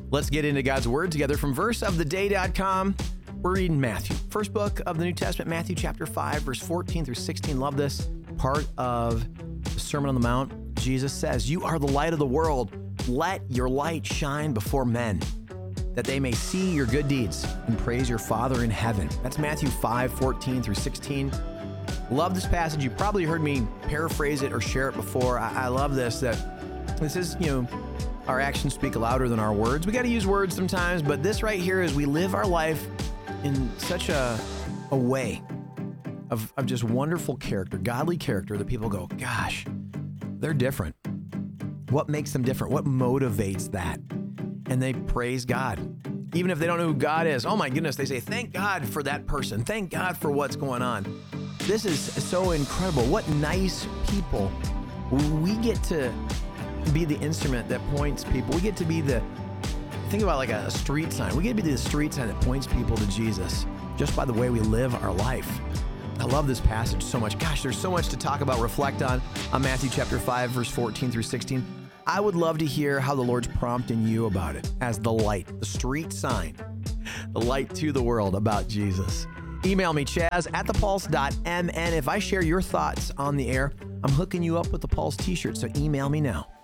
Let's get into God's Word together from verseoftheday.com. We're reading Matthew, first book of the New Testament, Matthew chapter 5, verse 14 through 16. Love this part of the Sermon on the Mount. Jesus says, "You are the light of the world. Let your light shine before men, that they may see your good deeds and praise your Father in heaven." That's Matthew 5, 14 through 16. Love this passage. You probably heard me paraphrase it or share it before. I love this, that this is, our actions speak louder than our words. We got to use words sometimes, but this right here is we live our life in such a way of just wonderful character, godly character, that people go, gosh, they're different. What makes them different? What motivates that? And they praise God. Even if they don't know who God is, oh my goodness, they say, thank God for that person. Thank God for what's going on. This is so incredible. What nice people. We get to be the instrument that points people. We get to be think about like a street sign. We get to be the street sign that points people to Jesus just by the way we live our life. I love this passage so much. Gosh, there's so much to talk about, reflect on Matthew chapter 5, verse 14 through 16. I would love to hear how the Lord's prompting you about it as the light, the street sign, the light to the world about Jesus. Email me, chaz@thepulse.mn. If I share your thoughts on the air, I'm hooking you up with the Pulse t-shirt, so email me now.